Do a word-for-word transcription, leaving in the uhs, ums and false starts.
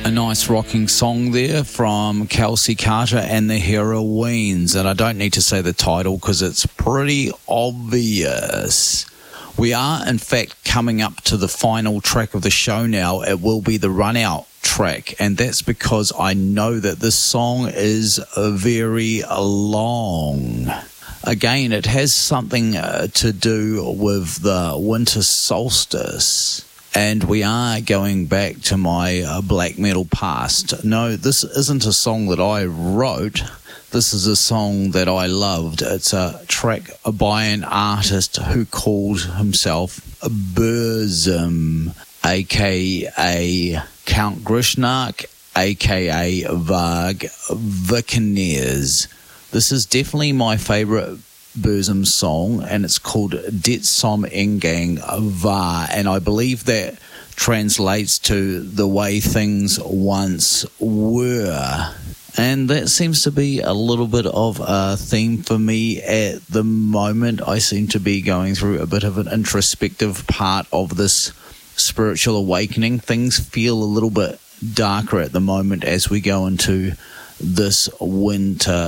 A nice rocking song there from Kelsey Carter and the Heroines. And I don't need to say the title because it's pretty obvious. We are, in fact, coming up to the final track of the show now. It will be the Run Out track. And that's because I know that this song is very long. Again, it has something uh, to do with the winter solstice. And we are going back to my uh, black metal past. No, this isn't a song that I wrote. This is a song that I loved. It's a track by an artist who called himself Burzum, a k a. Count Grishnak, a k a. Varg Vikernes. This is definitely my favourite Burzum song, and it's called Det som en gang var, and I believe that translates to the way things once were. And that seems to be a little bit of a theme for me at the moment. I seem to be going through a bit of an introspective part of this spiritual awakening. Things feel a little bit darker at the moment as we go into this winter